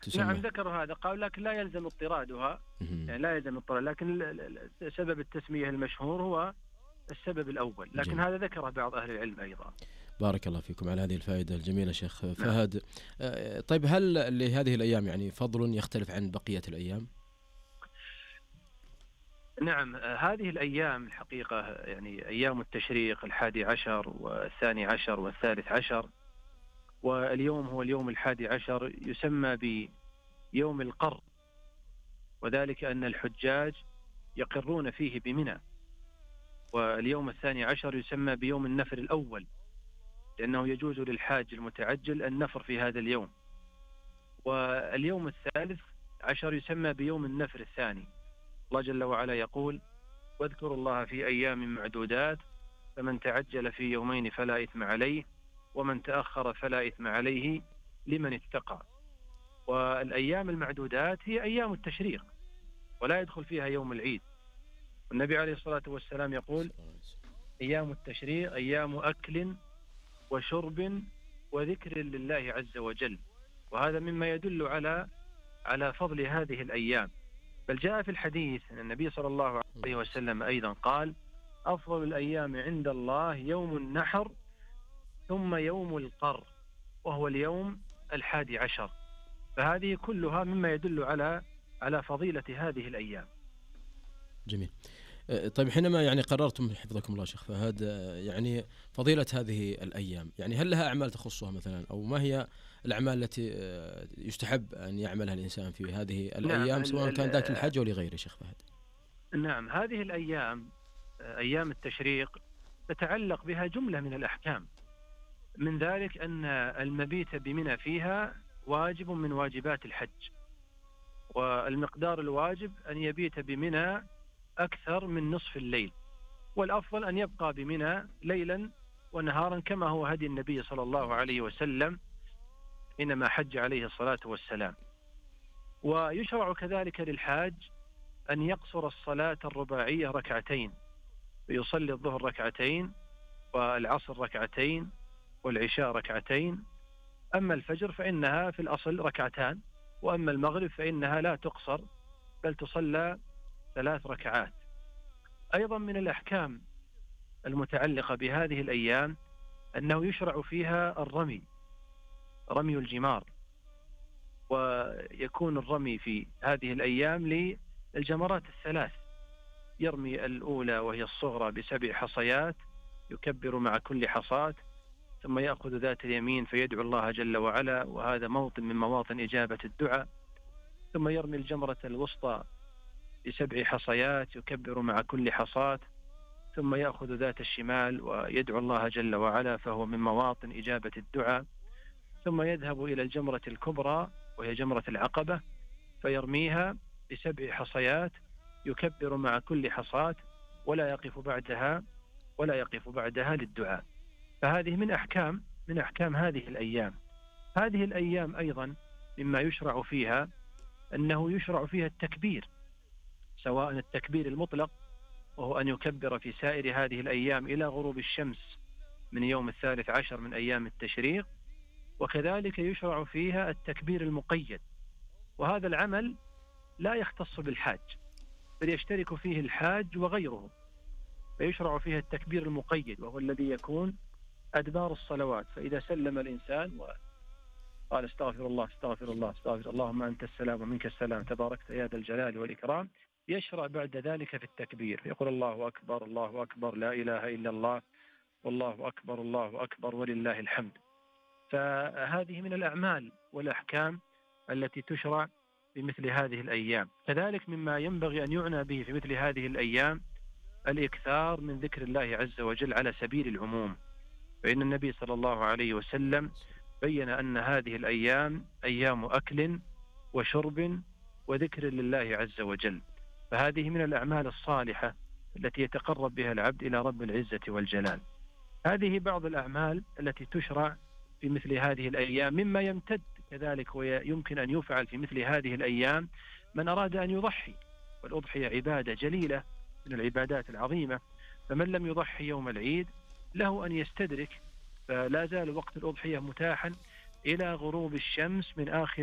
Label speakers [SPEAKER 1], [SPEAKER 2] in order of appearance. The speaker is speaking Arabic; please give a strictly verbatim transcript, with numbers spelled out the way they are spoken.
[SPEAKER 1] نعم ذكروا هذا، قال لكن لا يلزم اضطرادها، يعني لا يلزم اضطراد، لكن سبب التسمية المشهور هو السبب الأول، لكن جميل. هذا ذكره بعض أهل العلم أيضا.
[SPEAKER 2] بارك الله فيكم على هذه الفائدة الجميلة شيخ فهد. نعم. طيب هل لهذه الأيام يعني فضل يختلف عن بقية الأيام؟
[SPEAKER 1] نعم هذه الأيام الحقيقة يعني أيام التشريق الحادي عشر والثاني عشر والثالث عشر، واليوم هو اليوم الحادي عشر يسمى بيوم القر، وذلك أن الحجاج يقرون فيه بمنى. واليوم الثاني عشر يسمى بيوم النفر الأول، لأنه يجوز للحاج المتعجل النفر في هذا اليوم. واليوم الثالث عشر يسمى بيوم النفر الثاني. الله جل وعلا يقول: واذكروا الله في أيام معدودات فمن تعجل في يومين فلا إثم عليه ومن تأخر فلا إثم عليه لمن اتقى. والأيام المعدودات هي أيام التشريق ولا يدخل فيها يوم العيد. والنبي عليه الصلاة والسلام يقول: أيام التشريق أيام أكل وشرب وذكر لله عز وجل. وهذا مما يدل على على فضل هذه الأيام. بل جاء في الحديث أن النبي صلى الله عليه وسلم أيضا قال: أفضل الأيام عند الله يوم النحر ثم يوم القر، وهو اليوم الحادي عشر. فهذه كلها مما يدل على على فضيلة هذه الأيام.
[SPEAKER 2] جميل. طيب حينما يعني قررتم حفظكم الله شيخ فهد يعني فضيلة هذه الأيام، يعني هل لها أعمال تخصها مثلا، أو ما هي الأعمال التي يستحب أن يعملها الإنسان في هذه الأيام؟ نعم. سواء كان ذات الحج أو لغيره شيخ فهد.
[SPEAKER 1] نعم هذه الأيام أيام التشريق تتعلق بها جملة من الأحكام، من ذلك أن المبيت بمنى فيها واجب من واجبات الحج، والمقدار الواجب أن يبيت بمنى أكثر من نصف الليل، والأفضل أن يبقى بمنى ليلا ونهارا كما هو هدي النبي صلى الله عليه وسلم حينما حج عليه الصلاة والسلام. ويشرع كذلك للحاج أن يقصر الصلاة الرباعية ركعتين، ويصلي الظهر ركعتين والعصر ركعتين والعشاء ركعتين. أما الفجر فإنها في الأصل ركعتان، وأما المغرب فإنها لا تقصر بل تصلى ثلاث ركعات. أيضا من الأحكام المتعلقة بهذه الأيام أنه يشرع فيها الرمي، رمي الجمار، ويكون الرمي في هذه الأيام للجمرات الثلاث. يرمي الأولى وهي الصغرى بسبع حصيات، يكبر مع كل حصاة، ثم يأخذ ذات اليمين فيدعو الله جل وعلا، وهذا موطن من مواطن إجابة الدعاء. ثم يرمي الجمرة الوسطى بسبع حصيات، يكبر مع كل حصاة، ثم يأخذ ذات الشمال ويدعو الله جل وعلا، فهو من مواطن إجابة الدعاء. ثم يذهب إلى الجمرة الكبرى وهي جمرة العقبة، فيرميها بسبع حصيات، يكبر مع كل حصاة، ولا يقف بعدها ولا يقف بعدها للدعاء. فهذه من أحكام من أحكام هذه الأيام. هذه الأيام أيضا مما يشرع فيها أنه يشرع فيها التكبير، سواء التكبير المطلق وهو أن يكبر في سائر هذه الأيام إلى غروب الشمس من يوم الثالث عشر من أيام التشريق، وكذلك يشرع فيها التكبير المقيد، وهذا العمل لا يختص بالحاج بل يشترك فيه الحاج وغيره. فيشرع فيها التكبير المقيد، وهو الذي يكون أدبار الصلوات. فإذا سلم الإنسان وقال استغفر الله استغفر الله استغفر اللهم أنت السلام ومنك السلام تباركت يا ذا الجلال والإكرام، يشرع بعد ذلك في التكبير، يقول الله أكبر الله أكبر لا إله إلا الله والله أكبر الله أكبر ولله الحمد. فهذه من الأعمال والأحكام التي تشرع في مثل هذه الأيام. كذلك مما ينبغي أن يعنى به في مثل هذه الأيام الإكثار من ذكر الله عز وجل على سبيل العموم، فإن النبي صلى الله عليه وسلم بين أن هذه الأيام أيام أكل وشرب وذكر لله عز وجل. فهذه من الأعمال الصالحة التي يتقرب بها العبد إلى رب العزة والجلال. هذه بعض الأعمال التي تشرع في مثل هذه الأيام. مما يمتد كذلك ويمكن أن يفعل في مثل هذه الأيام من أراد أن يضحي، والأضحية عبادة جليلة من العبادات العظيمة، فمن لم يضحي يوم العيد له أن يستدرك، فلا زال وقت الأضحية متاحا إلى غروب الشمس من آخر